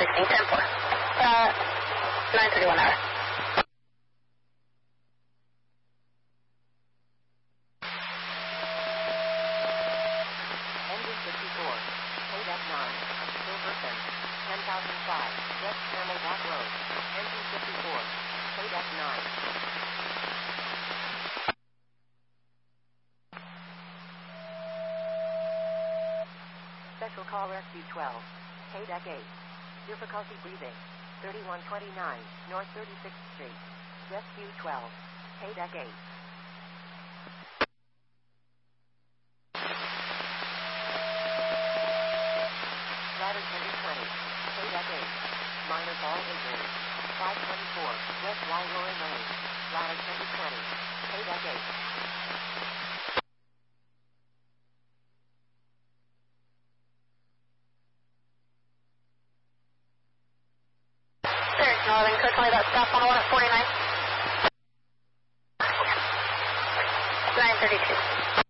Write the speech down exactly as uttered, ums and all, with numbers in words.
sixteen, ten four. Uh, nine thirty-one hour. Engine fifty-four, Kodak nine, Silverton, ten thousand five, West Camelback Road. Engine fifty-four, Kodak nine. Special call Rescue twelve, Kodak eight. Difficulty breathing. thirty-one twenty-nine, North thirty-sixth Street. Rescue twelve, Kodak eight. Ladder twenty twenty, Kodak eight. Minor ball injury. five twenty-four, West Wairoa Lane. Ladder twenty twenty, Kodak eight. There's Northern Cook, only that stop on one at forty-nine. nine thirty-two.